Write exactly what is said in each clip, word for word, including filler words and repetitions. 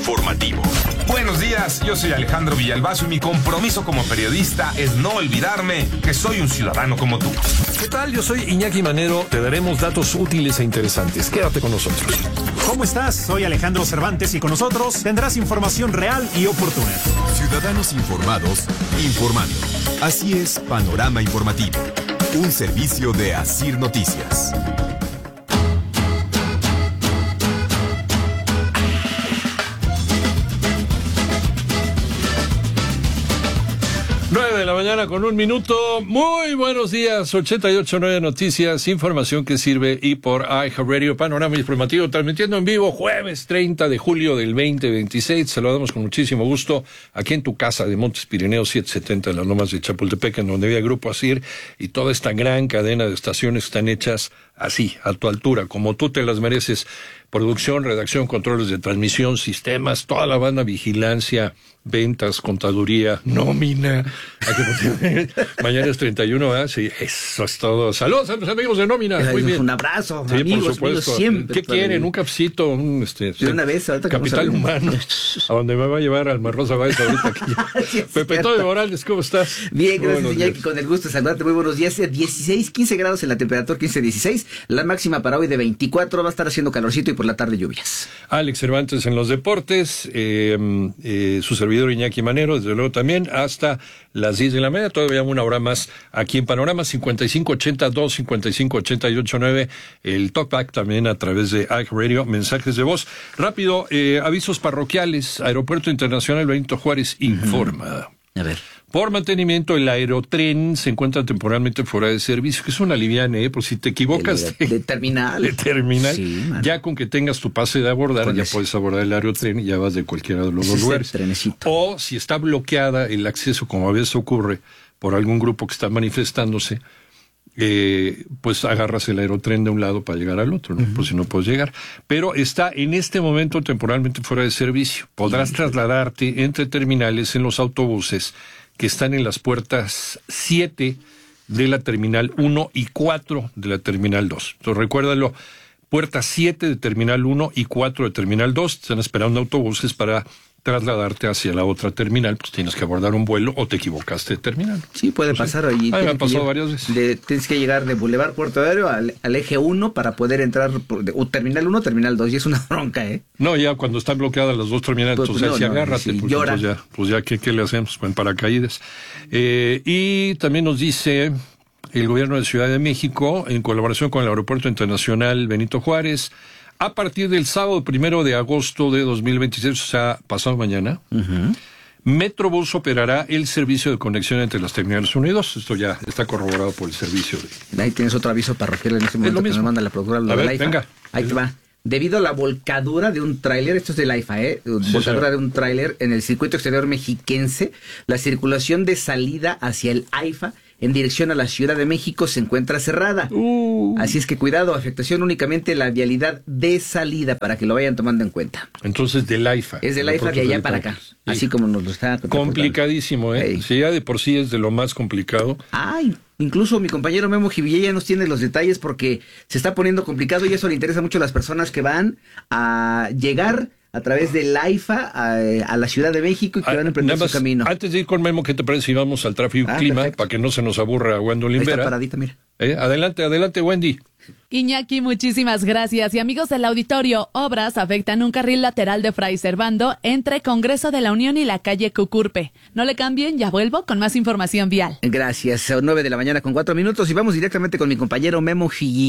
informativo. Buenos días, yo soy Alejandro Villalbazo y mi compromiso como periodista es no olvidarme que soy un ciudadano como tú. ¿Qué tal? Yo soy Iñaki Manero. Te daremos datos útiles e interesantes. Quédate con nosotros. ¿Cómo estás? Soy Alejandro Cervantes y con nosotros tendrás información real y oportuna. Ciudadanos informados, informando. Así es Panorama Informativo, un servicio de Asir Noticias. nueve de la mañana con un minuto. Muy buenos días. ochenta y ocho punto nueve Noticias, información que sirve y por iHeartRadio, Panorama Informativo, transmitiendo en vivo jueves treinta de julio del veinte veintiséis. Saludamos con muchísimo gusto aquí en tu casa de Montes Pirineos setecientos setenta en las Lomas de Chapultepec, en donde había Grupo Asir y toda esta gran cadena de estaciones que están hechas así, a tu altura, como tú te las mereces. Producción, redacción, controles de transmisión, sistemas, toda la banda, vigilancia, ventas, contaduría, nómina. Mañana es treinta y uno, ¿verdad? Sí, eso es todo. Saludos a los amigos de nómina. Muy bien. Un abrazo, sí, amigos, por supuesto. amigos siempre. ¿Qué quieren? Un cafecito, un este. De una vez, ahorita Capital Humano, a donde me va a llevar Alma Rosa Báez ahorita aquí. Sí, Pepe Toño Morales, ¿cómo estás? Bien, gracias, Iñaki, con el gusto de saludarte. Muy buenos días. dieciséis, quince grados en la temperatura, quince, dieciséis. La máxima para hoy de veinticuatro. Va a estar haciendo calorcito y por la tarde lluvias. Alex Cervantes en los deportes, eh, eh, su servidor Iñaki Manero, desde luego también, hasta las diez de la media, todavía una hora más aquí en Panorama. Cincuenta y cinco ochenta y dos, cincuenta y cinco ochenta y ocho nueve, el talkback también a través de iHeartRadio, mensajes de voz. Rápido, eh, avisos parroquiales. Aeropuerto Internacional Benito Juárez informa. Uh-huh. A ver. Por mantenimiento, el aerotren se encuentra temporalmente fuera de servicio, que es una liviana, ¿eh? Por si te equivocas. De, de terminal. De terminal. Sí, ya con que tengas tu pase de abordar, con ya ese. Puedes abordar el aerotren y ya vas de cualquiera de los dos lugares. O si está bloqueada el acceso, como a veces ocurre, por algún grupo que está manifestándose, eh, pues agarras el aerotren de un lado para llegar al otro, ¿no? Uh-huh. Pues si no puedes llegar. Pero está en este momento temporalmente fuera de servicio. Podrás sí. trasladarte entre terminales en los autobuses que están en las puertas siete de la Terminal uno y cuatro de la Terminal dos. Entonces, recuérdalo, puerta siete de Terminal uno y cuatro de Terminal dos, están esperando autobuses para trasladarte hacia la otra terminal, pues tienes que abordar un vuelo o te equivocaste de terminal. Sí, puede pues pasar. Ahí me han pasado varias veces. De, tienes que llegar de Boulevard Puerto Aéreo al, al eje uno para poder entrar, por, de, o terminal uno, terminal dos, y es una bronca, ¿eh? No, ya cuando están bloqueadas las dos terminales, pues, pues, o sea, no, si no, agárrate, sí, pues, pues ya, pues ya, ¿qué, qué le hacemos? Con paracaídas. Eh, y también nos dice el gobierno de Ciudad de México, en colaboración con el Aeropuerto Internacional Benito Juárez, a partir del sábado primero de agosto de dos mil veintiséis, o sea, pasado mañana, uh-huh. Metrobús operará el servicio de conexión entre las terminales uno y dos. Esto ya está corroborado por el servicio. De... Ahí tienes otro aviso parroquial en este momento que nos manda la productora. A ver, venga. Ahí te va. Debido a la volcadura de un tráiler, esto es del AIFA, ¿eh? Sí, volcadura sí. de un tráiler en el circuito exterior mexiquense, la circulación de salida hacia el AIFA en dirección a la Ciudad de México se encuentra cerrada. Uh. Así es que cuidado, afectación únicamente la vialidad de salida para que lo vayan tomando en cuenta. Entonces del AIFA. Es del AIFA de allá para acá, sí. Así como nos lo está... Complicadísimo, ¿eh? Hey. Sí, ya de por sí es de lo más complicado. Ay, incluso mi compañero Memo Jivillé ya nos tiene los detalles porque se está poniendo complicado y eso le interesa mucho a las personas que van a llegar a través del AIFA a, a la Ciudad de México y que ah, van a emprender su camino. Antes de ir con Memo, ¿qué te parece si vamos al tráfico y ah, clima perfecto. Para que no se nos aburra Gwendolyn Vera? Está paradita, mira. Eh, adelante, adelante, Wendy. Iñaki, muchísimas gracias. Y amigos del auditorio, obras afectan un carril lateral de Fray Servando entre Congreso de la Unión y la calle Cucurpe. No le cambien, ya vuelvo con más información vial. Gracias. nueve de la mañana con cuatro minutos y vamos directamente con mi compañero Memo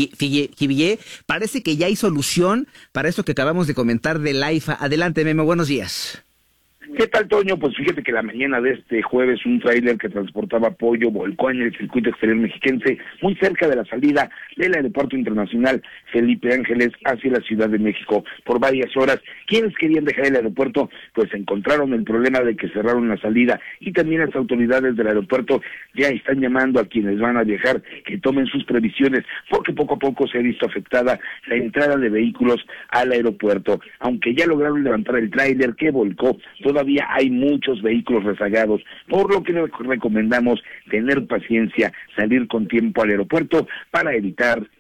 Jivillé. Parece que ya hay solución para esto que acabamos de comentar del AIFA. Adelante, Memo, buenos días. ¿Qué tal, Toño? Pues fíjate que la mañana de este jueves un tráiler que transportaba pollo volcó en el circuito exterior mexiquense muy cerca de la salida del Aeropuerto Internacional Felipe Ángeles hacia la Ciudad de México por varias horas. Quienes querían dejar el aeropuerto pues encontraron el problema de que cerraron la salida y también las autoridades del aeropuerto ya están llamando a quienes van a viajar que tomen sus previsiones porque poco a poco se ha visto afectada la entrada de vehículos al aeropuerto. Aunque ya lograron levantar el tráiler que volcó, todavía hay muchos vehículos rezagados, por lo que les recomendamos tener paciencia, salir con tiempo al aeropuerto para evitar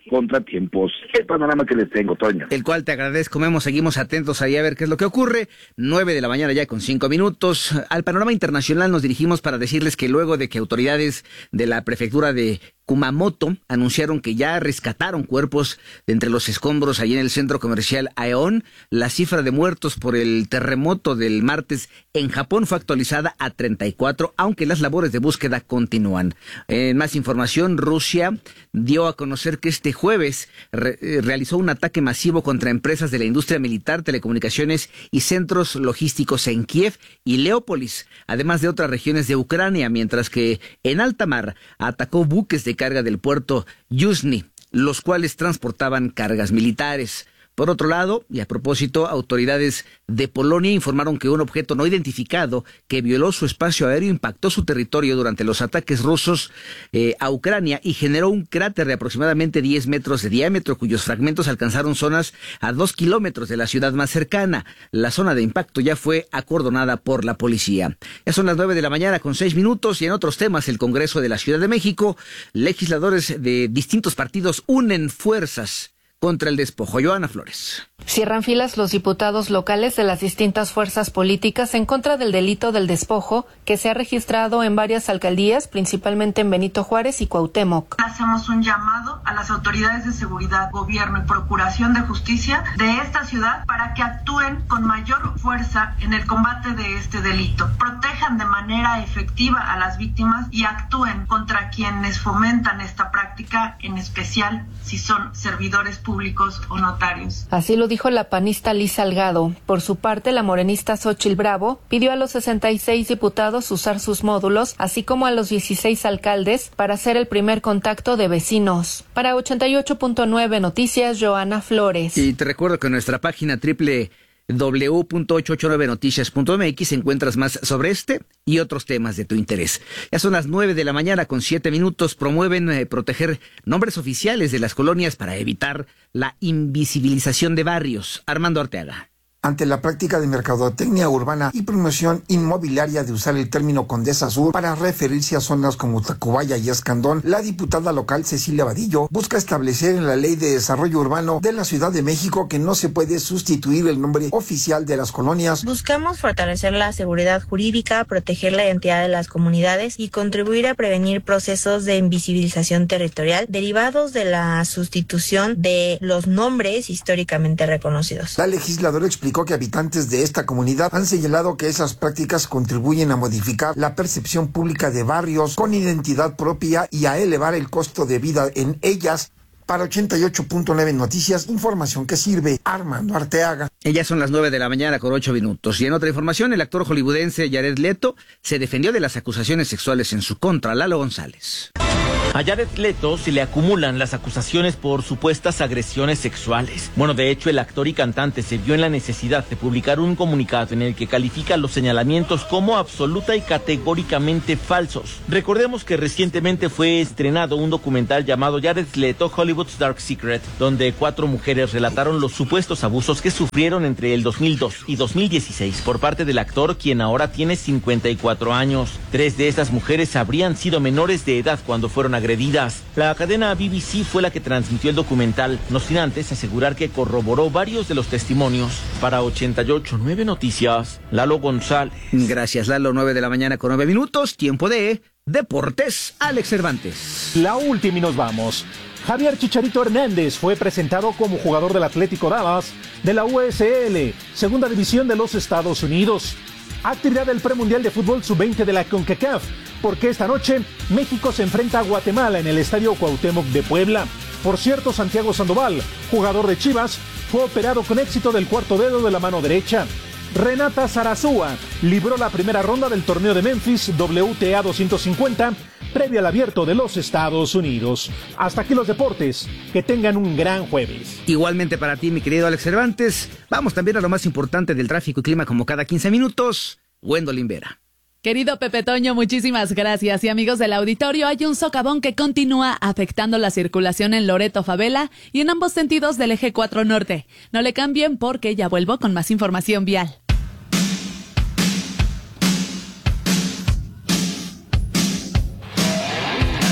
contratiempos. El panorama que les tengo, Toño. El cual te agradezco, Memo. Seguimos atentos ahí a ver qué es lo que ocurre. Nueve de la mañana ya con cinco minutos. Al panorama internacional nos dirigimos para decirles que luego de que autoridades de la prefectura de Kumamoto anunciaron que ya rescataron cuerpos de entre los escombros allí en el centro comercial Aeon, la cifra de muertos por el terremoto del martes en Japón fue actualizada a treinta y cuatro, aunque las labores de búsqueda continúan. En más información, Rusia dio a conocer que este jueves re- realizó un ataque masivo contra empresas de la industria militar, telecomunicaciones y centros logísticos en Kiev y Leópolis, además de otras regiones de Ucrania, mientras que en alta mar atacó buques de carga del puerto Yuzhny, los cuales transportaban cargas militares. Por otro lado, y a propósito, autoridades de Polonia informaron que un objeto no identificado que violó su espacio aéreo impactó su territorio durante los ataques rusos eh, a Ucrania y generó un cráter de aproximadamente diez metros de diámetro, cuyos fragmentos alcanzaron zonas a dos kilómetros de la ciudad más cercana. La zona de impacto ya fue acordonada por la policía. Ya son las nueve de la mañana con seis minutos y en otros temas, el Congreso de la Ciudad de México, legisladores de distintos partidos unen fuerzas contra el despojo. Joana Flores. Cierran filas los diputados locales de las distintas fuerzas políticas en contra del delito del despojo que se ha registrado en varias alcaldías, principalmente en Benito Juárez y Cuauhtémoc. Hacemos un llamado a las autoridades de seguridad, gobierno y procuración de justicia de esta ciudad para que actúen con mayor fuerza en el combate de este delito, protejan de manera efectiva a las víctimas y actúen contra quienes fomentan esta práctica, en especial si son servidores públicos o notarios. Así lo dijo la panista Liz Salgado. Por su parte, la morenista Xóchitl Bravo pidió a los sesenta y seis diputados usar sus módulos, así como a los dieciséis alcaldes, para hacer el primer contacto de vecinos. Para ochenta y ocho punto nueve Noticias, Joana Flores. Y te recuerdo que en nuestra página triple doble u punto ochocientos ochenta y nueve noticias punto m x encuentras más sobre este y otros temas de tu interés. Ya son las nueve de la mañana con siete minutos. Promueven eh, proteger nombres oficiales de las colonias para evitar la invisibilización de barrios. Armando Arteaga. Ante la práctica de mercadotecnia urbana y promoción inmobiliaria de usar el término Condesa Sur para referirse a zonas como Tacubaya y Escandón, la diputada local Cecilia Vadillo busca establecer en la Ley de Desarrollo Urbano de la Ciudad de México que no se puede sustituir el nombre oficial de las colonias. Buscamos fortalecer la seguridad jurídica, proteger la identidad de las comunidades y contribuir a prevenir procesos de invisibilización territorial derivados de la sustitución de los nombres históricamente reconocidos. La legisladora explicó que habitantes de esta comunidad han señalado que esas prácticas contribuyen a modificar la percepción pública de barrios con identidad propia y a elevar el costo de vida en ellas. Para ochenta y ocho punto nueve Noticias, información que sirve. Armando Arteaga. Ellas son las nueve de la mañana con ocho minutos. Y en otra información, el actor hollywoodense Jared Leto se defendió de las acusaciones sexuales en su contra. Lalo González. A Jared Leto se le acumulan las acusaciones por supuestas agresiones sexuales. Bueno, de hecho, el actor y cantante se vio en la necesidad de publicar un comunicado en el que califica los señalamientos como absoluta y categóricamente falsos. Recordemos que recientemente fue estrenado un documental llamado Jared Leto, Hollywood's Dark Secret, donde cuatro mujeres relataron los supuestos abusos que sufrieron entre el dos mil dos y dos mil dieciséis por parte del actor, quien ahora tiene cincuenta y cuatro años. Tres de estas mujeres habrían sido menores de edad cuando fueron agredidas. La cadena B B C fue la que transmitió el documental, no sin antes asegurar que corroboró varios de los testimonios. Para ochenta y ocho punto nueve Noticias, Lalo González. Gracias, Lalo. Nueve de la mañana con nueve minutos. Tiempo de Deportes. Alex Cervantes. La última y nos vamos. Javier Chicharito Hernández fue presentado como jugador del Atlético Dallas de la U S L, segunda división de los Estados Unidos. Actividad del premundial de fútbol sub veinte de la CONCACAF, porque esta noche México se enfrenta a Guatemala en el Estadio Cuauhtémoc de Puebla. Por cierto, Santiago Sandoval, jugador de Chivas, fue operado con éxito del cuarto dedo de la mano derecha. Renata Zarazúa libró la primera ronda del torneo de Memphis W T A doscientos cincuenta, previo al Abierto de los Estados Unidos. Hasta aquí los deportes. Que tengan un gran jueves. Igualmente para ti, mi querido Alex Cervantes. Vamos también a lo más importante del tráfico y clima como cada quince minutos. Gwendolyn Vera. Querido Pepe Toño, muchísimas gracias. Y amigos del auditorio, hay un socavón que continúa afectando la circulación en Loreto Favela y en ambos sentidos del eje cuatro Norte. No le cambien porque ya vuelvo con más información vial.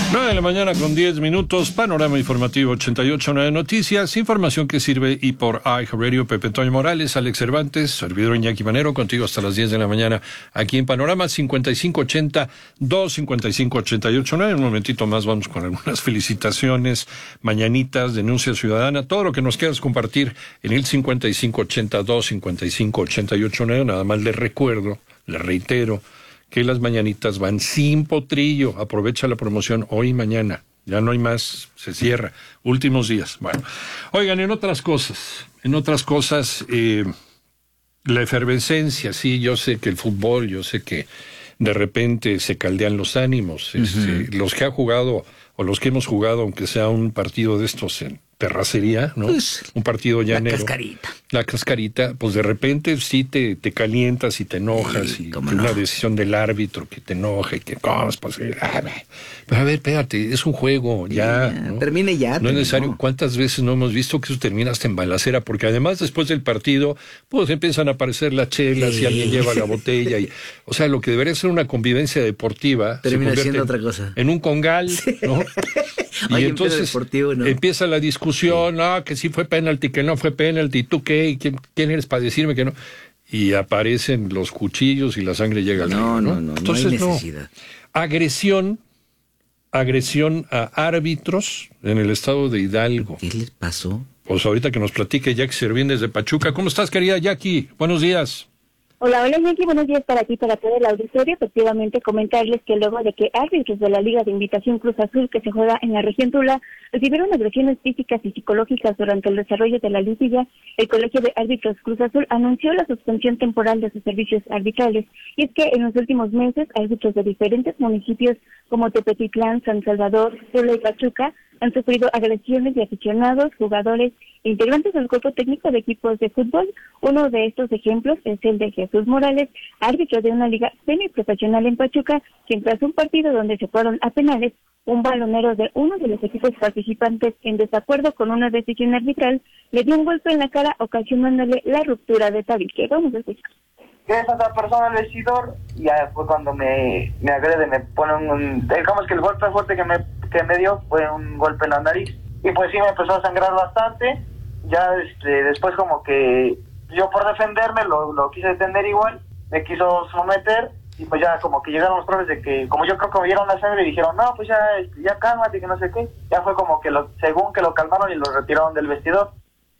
nueve de la mañana con diez minutos, panorama informativo ochenta y ocho punto nueve Noticias, información que sirve y por iHeartRadio. Pepe Antonio Morales, Alex Cervantes, servidor Iñaki Manero, contigo hasta las diez de la mañana aquí en Panorama. Cincuenta y cinco ochenta, dos cincuenta y cinco ochenta y ocho nueve. Un momentito más vamos con algunas felicitaciones, mañanitas, denuncia ciudadana, todo lo que nos quieras compartir en el cincuenta y cinco ochenta, dos cincuenta y cinco ochenta y ocho nueve. Nada más les recuerdo, les reitero que las mañanitas van sin potrillo. Aprovecha la promoción hoy y mañana. Ya no hay más, se cierra. Últimos días. Bueno, oigan, en otras cosas, en otras cosas, eh, la efervescencia, sí, yo sé que el fútbol, yo sé que de repente se caldean los ánimos. Uh-huh. Este, los que ha jugado, o los que hemos jugado, aunque sea un partido de estos en terracería, ¿no? Pues, un partido llanero. La cascarita. La cascarita, pues de repente sí te, te calientas y te enojas, sí, y que no. Una decisión del árbitro que te enoja y que cosas, pues, pero a ver, espérate, es un juego, ya. ya ¿no? Termine ya. No terminó. Es necesario. ¿Cuántas veces no hemos visto que eso termina hasta en balacera? Porque además después del partido, pues empiezan a aparecer las chelas sí. y alguien lleva la botella. y O sea, lo que debería ser una convivencia deportiva termina siendo otra cosa. En un congal, sí. ¿no? Y Oye, entonces deportivo, ¿no? empieza la discusión, sí. ah, que sí fue penalti, que no fue penalti, ¿tú qué? ¿Quién, quién eres para decirme que no? Y aparecen los cuchillos y la sangre llega al no, río, ¿no? No, no, entonces, no hay necesidad. No. Agresión, agresión a árbitros en el estado de Hidalgo. ¿Qué les pasó? Pues ahorita que nos platique Jackie Servín desde Pachuca. ¿Cómo estás, querida Jackie? Buenos días. Hola, hola Jackie, buenos días para ti, para todo el auditorio. Efectivamente, comentarles que luego de que árbitros de la Liga de Invitación Cruz Azul, que se juega en la región Tula, recibieron agresiones físicas y psicológicas durante el desarrollo de la liguilla, el Colegio de Árbitros Cruz Azul anunció la suspensión temporal de sus servicios arbitrales. Y es que en los últimos meses, árbitros de diferentes municipios como Tepetitlán, San Salvador, Tula y Pachuca han sufrido agresiones de aficionados, jugadores e integrantes del cuerpo técnico de equipos de fútbol. Uno de estos ejemplos es el de Jesús Morales, árbitro de una liga semiprofesional en Pachuca, quien tras un partido donde se fueron a penales, un balonero de uno de los equipos participantes, en desacuerdo con una decisión arbitral, le dio un golpe en la cara, ocasionándole la ruptura de tabique. Vamos a escuchar. Que es otra persona el vestidor, y ya después cuando me, me agrede, me pone un... Digamos que el golpe fuerte que me, que me dio fue un golpe en la nariz, y pues sí me empezó a sangrar bastante. Ya este, después como que yo por defenderme lo, lo quise detener igual, me quiso someter, y pues ya como que llegaron los profes de que, como yo creo que me vieron la sangre y dijeron, no, pues ya, ya cálmate, que no sé qué. Ya fue como que lo, según que lo calmaron y lo retiraron del vestidor.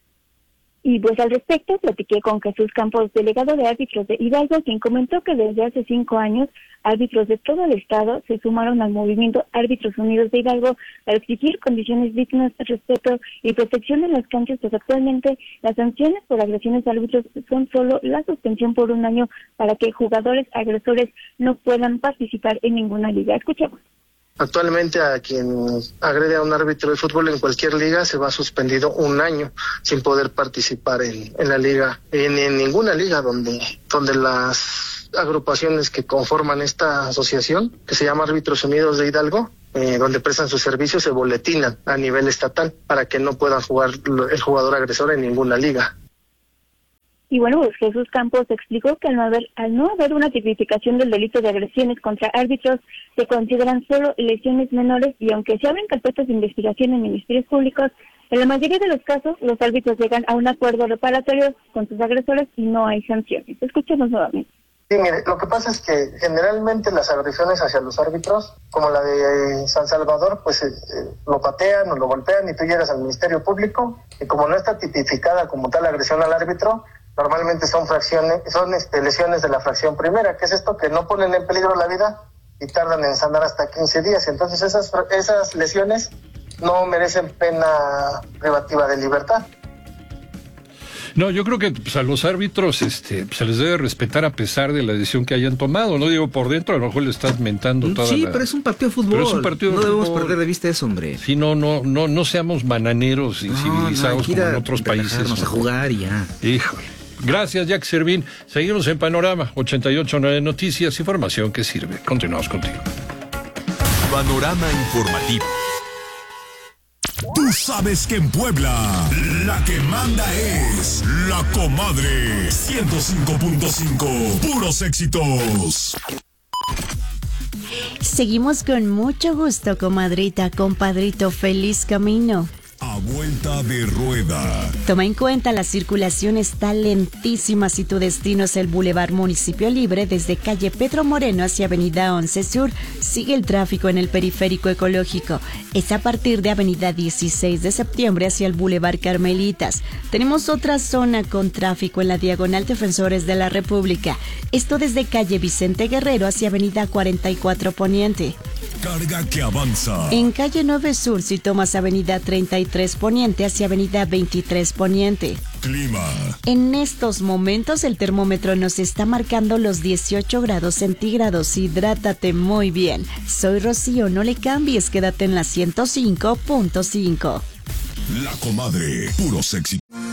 Y pues al respecto platiqué con Jesús Campos, delegado de árbitros de Hidalgo, quien comentó que desde hace cinco años árbitros de todo el estado se sumaron al movimiento Árbitros Unidos de Hidalgo para exigir condiciones dignas, respeto y protección en las canchas, pues actualmente las sanciones por agresiones a árbitros son solo la suspensión por un año para que jugadores agresores no puedan participar en ninguna liga. Escuchemos. Actualmente a quien agrede a un árbitro de fútbol en cualquier liga se va suspendido un año sin poder participar en, en la liga, en, en ninguna liga donde, donde las agrupaciones que conforman esta asociación, que se llama Árbitros Unidos de Hidalgo, eh, donde prestan sus servicios, se boletinan a nivel estatal para que no pueda jugar el jugador agresor en ninguna liga. Y bueno, pues Jesús Campos explicó que al no haber al no haber una tipificación del delito de agresiones contra árbitros, se consideran solo lesiones menores, y aunque se abren carpetas de investigación en ministerios públicos, en la mayoría de los casos los árbitros llegan a un acuerdo reparatorio con sus agresores y no hay sanciones. Escuchemos nuevamente. Sí, mire, lo que pasa es que generalmente las agresiones hacia los árbitros, como la de San Salvador, pues eh, lo patean o lo golpean y tú llegas al Ministerio Público, y como no está tipificada como tal agresión al árbitro, normalmente son fracciones, son este, lesiones de la fracción primera, que es esto que no ponen en peligro la vida y tardan en sanar hasta quince días. Entonces esas, esas lesiones no merecen pena privativa de libertad. No, yo creo que pues, a los árbitros este, se les debe respetar a pesar de la decisión que hayan tomado. No digo por dentro, a lo mejor le estás mentando toda sí, la... pero es un partido de fútbol. Pero es un partido no de debemos fútbol. perder de vista eso, hombre. Sí, no, no, no, no seamos bananeros y no, civilizados no, como en otros países. Vamos a jugar y ya. Híjole. Gracias, Jack Servín. Seguimos en Panorama ochenta y ocho punto nueve Noticias, información que sirve. Continuamos contigo. Panorama informativo. Tú sabes que en Puebla la que manda es La Comadre. ciento cinco punto cinco, puros éxitos. Seguimos con mucho gusto, comadrita, compadrito, feliz camino. A vuelta de rueda. Toma en cuenta, la circulación está lentísima si tu destino es el Boulevard Municipio Libre, desde calle Pedro Moreno hacia avenida once Sur. Sigue el tráfico en el periférico ecológico. Es a partir de avenida dieciséis de septiembre hacia el Boulevard Carmelitas. Tenemos otra zona con tráfico en la diagonal Defensores de la República. Esto desde calle Vicente Guerrero hacia avenida cuarenta y cuatro Poniente. Carga que avanza. En calle nueve Sur, si tomas avenida treinta y tres Poniente hacia avenida veintitrés Poniente. Clima. En estos momentos el termómetro nos está marcando los dieciocho grados centígrados. Hidrátate muy bien. Soy Rocío, no le cambies, quédate en la ciento cinco punto cinco. La Comadre, puro sexy.